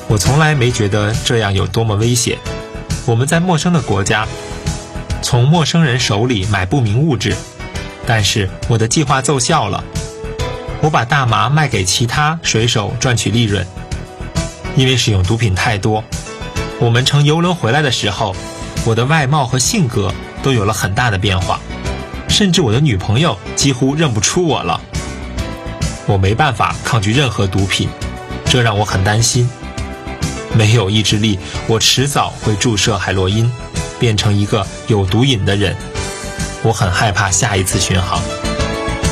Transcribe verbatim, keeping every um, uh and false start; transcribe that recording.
我从来没觉得这样有多么危险。我们在陌生的国家，从陌生人手里买不明物质，但是我的计划奏效了。我把大麻卖给其他水手赚取利润。因为使用毒品太多，我们乘游轮回来的时候，我的外貌和性格都有了很大的变化，甚至我的女朋友几乎认不出我了。我没办法抗拒任何毒品，这让我很担心。没有意志力，我迟早会注射海洛因，变成一个有毒瘾的人。我很害怕下一次巡航。